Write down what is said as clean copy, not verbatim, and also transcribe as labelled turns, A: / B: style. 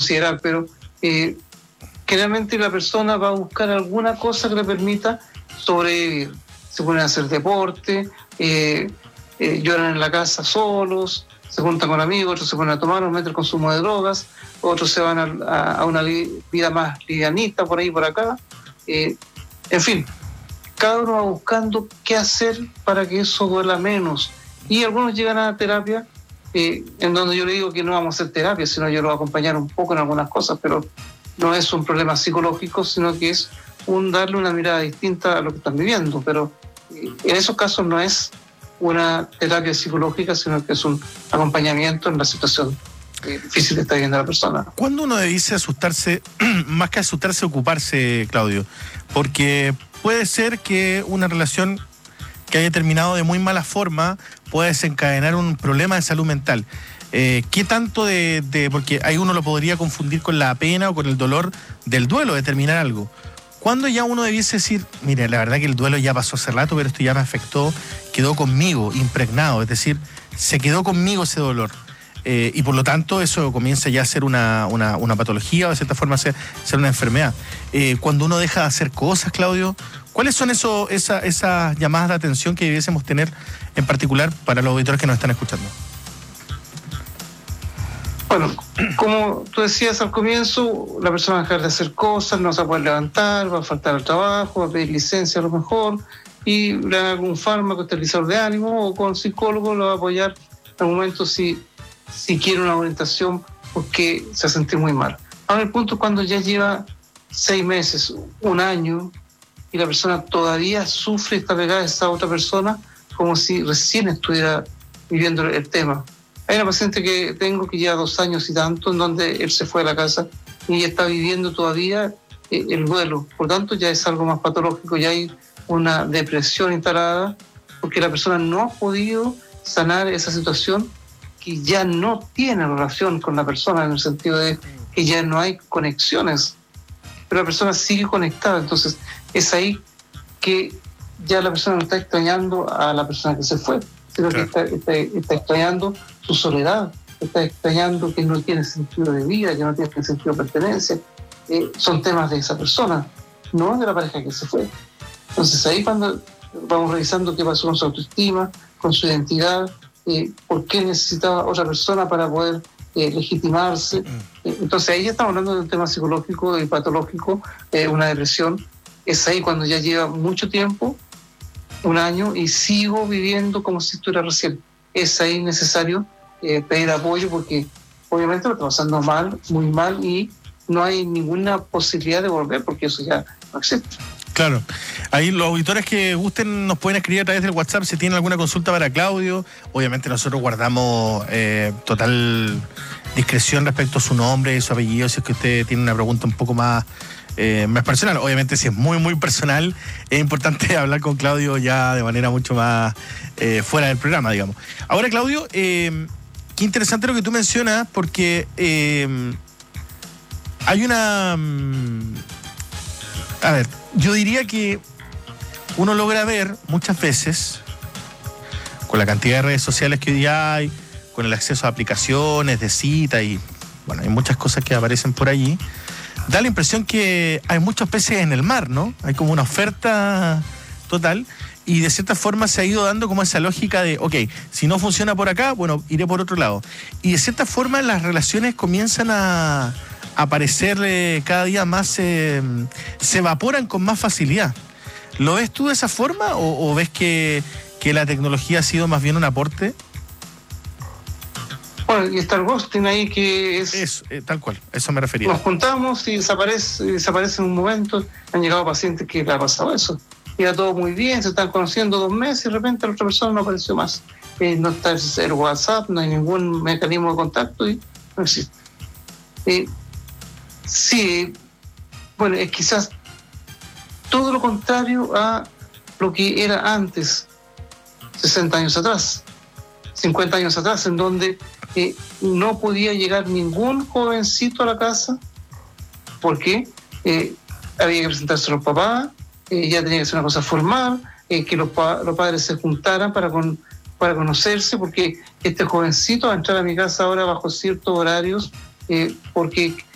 A: considerar, pero generalmente la persona va a buscar alguna cosa que le permita sobrevivir. Se ponen a hacer deporte, lloran en la casa solos, se juntan con amigos, otros se ponen a tomar o meten el consumo de drogas, otros se van a una vida más livianista por ahí por acá. En fin, cada uno va buscando qué hacer para que eso duela menos. Y algunos llegan a terapia, en donde yo le digo que no vamos a hacer terapia, sino yo lo voy a acompañar un poco en algunas cosas, pero no es un problema psicológico, sino que es darle una mirada distinta a lo que están viviendo. Pero en esos casos no es una terapia psicológica, sino que es un acompañamiento en la situación difícil que está viviendo la persona.
B: ¿Cuándo uno debiese asustarse, más que asustarse, ocuparse, Claudio? Porque puede ser que una relación que haya terminado de muy mala forma pueda desencadenar un problema de salud mental. ¿Qué tanto porque ahí uno lo podría confundir con la pena o con el dolor del duelo de terminar algo? ¿Cuándo ya uno debiese decir, mire, la verdad que el duelo ya pasó hace rato, pero esto ya me afectó, quedó conmigo, impregnado, es decir, se quedó conmigo ese dolor? Y por lo tanto eso comienza ya a ser una patología o de cierta forma ser una enfermedad. Cuando uno deja de hacer cosas, Claudio, ¿cuáles son esas llamadas de atención que debiésemos tener en particular para los auditores que nos están escuchando?
A: Bueno, como tú decías al comienzo, la persona va a dejar de hacer cosas, no se va a poder levantar, va a faltar al trabajo, va a pedir licencia a lo mejor, y le dan algún fármaco, estabilizador de ánimo, o con psicólogo lo va a apoyar en el momento si quiere una orientación porque se va a sentir muy mal. Ahora el punto es cuando ya lleva 6 meses, 1 año, y la persona todavía sufre, está pegada a esa otra persona como si recién estuviera viviendo el tema. Hay una paciente que tengo que lleva 2 años y tanto, en donde él se fue a la casa y está viviendo todavía el duelo. Por tanto, ya es algo más patológico, ya hay una depresión instalada, porque la persona no ha podido sanar esa situación, que ya no tiene relación con la persona, en el sentido de que ya no hay conexiones, pero la persona sigue conectada. Entonces es ahí que ya la persona no está extrañando a la persona que se fue, sino claro, que está extrañando su soledad, está extrañando que no tiene sentido de vida, que no tiene sentido de pertenencia. Son temas de esa persona, no de la pareja que se fue. Entonces ahí cuando vamos revisando qué pasó con su autoestima, con su identidad, por qué necesitaba otra persona para poder legitimarse. Entonces ahí ya estamos hablando de un tema psicológico y patológico, una depresión. Es ahí cuando ya lleva mucho tiempo, 1 año, y sigo viviendo como si estuviera recién. Es ahí necesario pedir apoyo, porque obviamente lo está pasando mal, muy mal, y no hay ninguna posibilidad de volver, porque eso ya no existe.
B: Claro. Ahí los auditores que gusten nos pueden escribir a través del WhatsApp si tienen alguna consulta para Claudio. Obviamente nosotros guardamos total discreción respecto a su nombre y su apellido, si es que usted tiene una pregunta un poco más personal. Obviamente si es muy, muy personal, es importante hablar con Claudio ya de manera mucho más fuera del programa, digamos. Ahora, Claudio, qué interesante lo que tú mencionas, porque hay una... A ver, yo diría que uno logra ver muchas veces, con la cantidad de redes sociales que hoy día hay, con el acceso a aplicaciones de cita y, bueno, hay muchas cosas que aparecen por allí, da la impresión que hay muchos peces en el mar, ¿no? Hay como una oferta total y de cierta forma se ha ido dando como esa lógica de, ok, si no funciona por acá, bueno, iré por otro lado. Y de cierta forma las relaciones comienzan a aparecer cada día más, se evaporan con más facilidad. ¿Lo ves tú de esa forma o ves que la tecnología ha sido más bien un aporte?
A: Bueno, y está el ghosting ahí, que es...
B: tal cual, eso me refería.
A: Nos juntamos y desaparece en un momento. Han llegado pacientes que le ha pasado eso. Iba todo muy bien, se están conociendo 2 meses y de repente la otra persona no apareció más. No está el WhatsApp, no hay ningún mecanismo de contacto y no existe. Sí, bueno, es quizás todo lo contrario a lo que era antes, 60 años atrás, 50 años atrás, en donde no podía llegar ningún jovencito a la casa porque había que presentarse a los papás, ya tenía que ser una cosa formal, que los padres se juntaran para conocerse, porque este jovencito va a entrar a mi casa ahora bajo ciertos horarios, porque